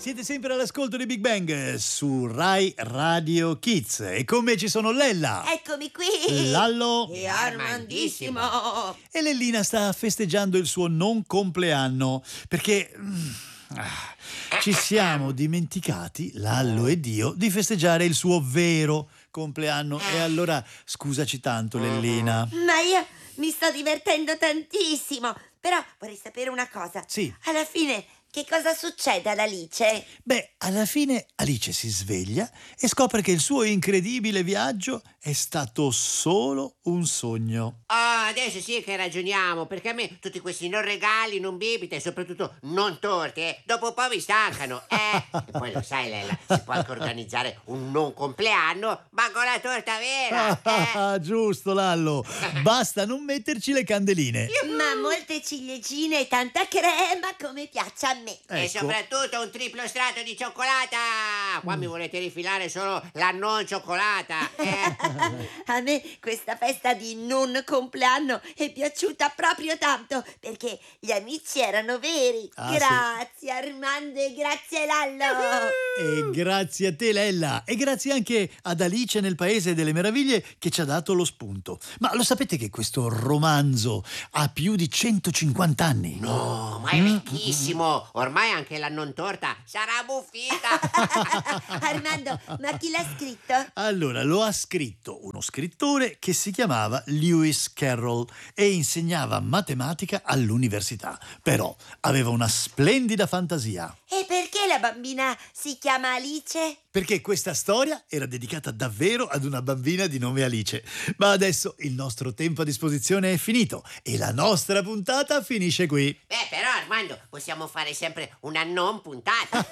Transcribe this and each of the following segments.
Siete sempre all'ascolto di Big Bang su Rai Radio Kids e con me ci sono Lella. Eccomi qui. Lallo. E Armandissimo. E Lellina sta festeggiando il suo non compleanno perché ci siamo dimenticati, Lallo ed io, di festeggiare il suo vero compleanno. E allora scusaci tanto, Lellina. Ma io mi sto divertendo tantissimo. Però vorrei sapere una cosa. Sì. Alla fine, che cosa succede ad Alice? Beh, alla fine Alice si sveglia e scopre che il suo incredibile viaggio è stato solo un sogno. Oh, adesso sì che ragioniamo, perché a me tutti questi non regali, non bibite e soprattutto non torte, dopo un po' mi stancano. E poi lo sai, Lella, si può anche organizzare un non compleanno, ma con la torta vera. Giusto, Lallo. Basta non metterci le candeline. Ma molte ciliegine e tanta crema come piace a me. E Ecco. soprattutto un triplo strato di cioccolata. Qua mi volete rifilare solo la non cioccolata. A me questa festa di non compleanno è piaciuta proprio tanto, perché gli amici erano veri. Ah, sì. Grazie Armando e grazie Lallo. E grazie a te, Lella. E grazie anche ad Alice nel Paese delle Meraviglie che ci ha dato lo spunto. Ma lo sapete che questo romanzo ha più di 150 anni? No, ma è vecchissimo. Ormai anche la non torta sarà buffita. Armando, ma chi l'ha scritto? Allora, lo ha scritto uno scrittore che si chiamava Lewis Carroll e insegnava matematica all'università. Però aveva una splendida fantasia. E perché la bambina si chiama Alice? Perché questa storia era dedicata davvero ad una bambina di nome Alice. Ma adesso il nostro tempo a disposizione è finito e la nostra puntata finisce qui. Beh, però Armando, possiamo fare sempre una non puntata.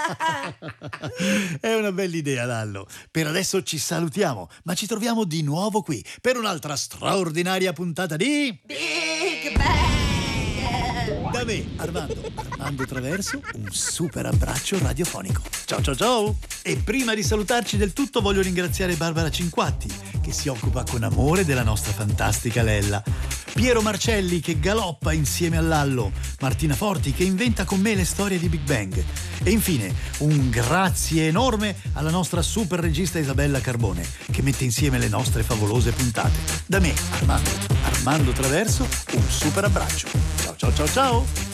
È una bella idea, Lallo. Per adesso ci salutiamo, ma ci troviamo di nuovo qui per un'altra straordinaria puntata di Big Bang! Da me, Armando Traverso, un super abbraccio radiofonico. Ciao ciao ciao! E prima di salutarci del tutto voglio ringraziare Barbara Cinquatti, che si occupa con amore della nostra fantastica Lella, Piero Marcelli che galoppa insieme a Lallo, Martina Forti che inventa con me le storie di Big Bang e infine un grazie enorme alla nostra super regista Isabella Carbone che mette insieme le nostre favolose puntate. Da me, Armando Traverso, un super abbraccio. Ciao ciao ciao ciao!